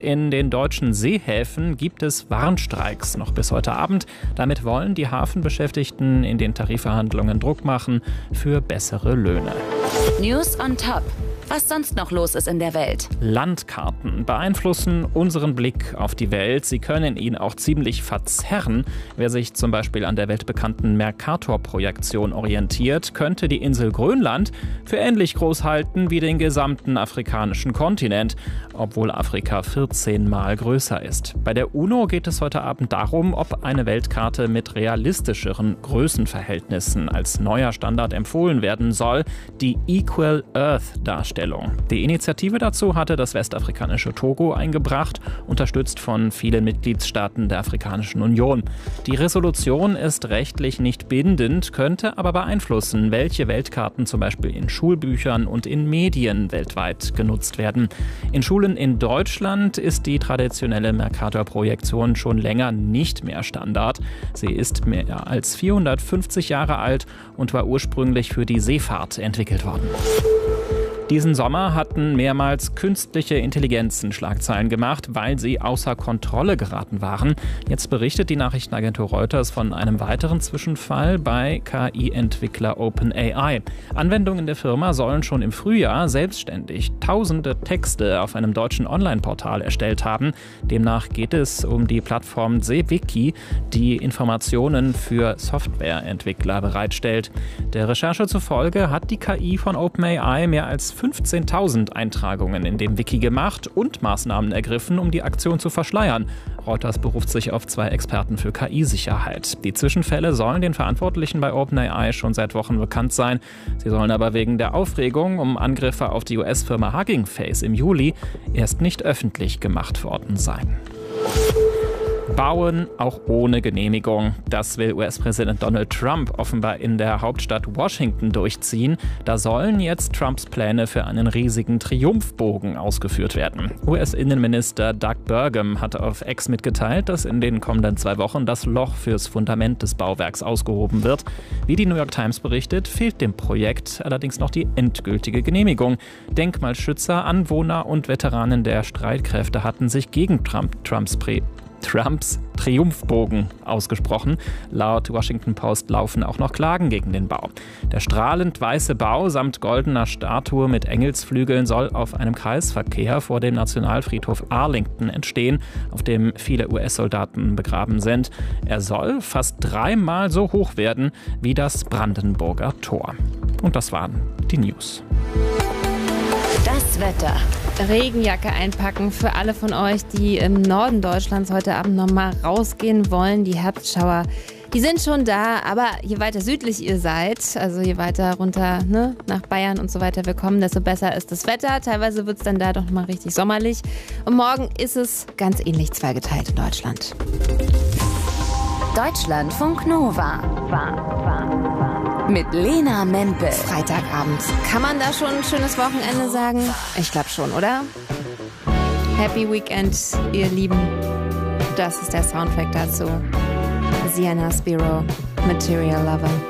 In den deutschen Seehäfen gibt es Warnstreiks noch bis heute Abend. Damit wollen die Hafenbeschäftigten in den Tarifverhandlungen Druck machen für bessere Löhne. News on Top. Was sonst noch los ist in der Welt. Landkarten beeinflussen unseren Blick auf die Welt. Sie können ihn auch ziemlich verzerren. Wer sich zum Beispiel an der weltbekannten Mercator-Projektion orientiert, könnte die Insel Grönland für ähnlich groß halten wie den gesamten afrikanischen Kontinent, obwohl Afrika 14 Mal größer ist. Bei der UNO geht es heute Abend darum, ob eine Weltkarte mit realistischeren Größenverhältnissen als neuer Standard empfohlen werden soll, die Equal Earth-Darstellung. Die Initiative dazu hatte das westafrikanische Togo eingebracht, unterstützt von vielen Mitgliedstaaten der Afrikanischen Union. Die Resolution ist rechtlich nicht bindend, könnte aber beeinflussen, welche Weltkarten zum Beispiel in Schulbüchern und in Medien weltweit genutzt werden. In Schulen in Deutschland ist die traditionelle Mercator-Projektion schon länger nicht mehr Standard. Sie ist mehr als 450 Jahre alt und war ursprünglich für die Seefahrt entwickelt worden. Diesen Sommer hatten mehrmals künstliche Intelligenzen Schlagzeilen gemacht, weil sie außer Kontrolle geraten waren. Jetzt berichtet die Nachrichtenagentur Reuters von einem weiteren Zwischenfall bei KI-Entwickler OpenAI. Anwendungen der Firma sollen schon im Frühjahr selbstständig tausende Texte auf einem deutschen Online-Portal erstellt haben. Demnach geht es um die Plattform Seewiki, die Informationen für Softwareentwickler bereitstellt. Der Recherche zufolge hat die KI von OpenAI mehr als 15.000 Eintragungen in dem Wiki gemacht und Maßnahmen ergriffen, um die Aktion zu verschleiern. Reuters beruft sich auf 2 Experten für KI-Sicherheit. Die Zwischenfälle sollen den Verantwortlichen bei OpenAI schon seit Wochen bekannt sein. Sie sollen aber wegen der Aufregung um Angriffe auf die US-Firma Hugging Face im Juli erst nicht öffentlich gemacht worden sein. Bauen auch ohne Genehmigung. Das will US-Präsident Donald Trump offenbar in der Hauptstadt Washington durchziehen. Da sollen jetzt Trumps Pläne für einen riesigen Triumphbogen ausgeführt werden. US-Innenminister Doug Burgum hat auf X mitgeteilt, dass in den kommenden 2 Wochen das Loch fürs Fundament des Bauwerks ausgehoben wird. Wie die New York Times berichtet, fehlt dem Projekt allerdings noch die endgültige Genehmigung. Denkmalschützer, Anwohner und Veteranen der Streitkräfte hatten sich gegen Trumps Triumphbogen ausgesprochen. Laut Washington Post laufen auch noch Klagen gegen den Bau. Der strahlend weiße Bau samt goldener Statue mit Engelsflügeln soll auf einem Kreisverkehr vor dem Nationalfriedhof Arlington entstehen, auf dem viele US-Soldaten begraben sind. Er soll fast 3-mal so hoch werden wie das Brandenburger Tor. Und das waren die News. Das Wetter. Regenjacke einpacken für alle von euch, die im Norden Deutschlands heute Abend nochmal rausgehen wollen. Die Herbstschauer, die sind schon da, aber je weiter südlich ihr seid, also je weiter runter nach Bayern und so weiter wir kommen, desto besser ist das Wetter. Teilweise wird es dann da doch mal richtig sommerlich. Und morgen ist es ganz ähnlich zweigeteilt in Deutschland. Deutschlandfunk Nova. Mit Lena Mempel. Freitagabend. Kann man da schon ein schönes Wochenende sagen? Ich glaube schon, oder? Happy Weekend, ihr Lieben. Das ist der Soundtrack dazu. Sienna Spiro, Material Lover.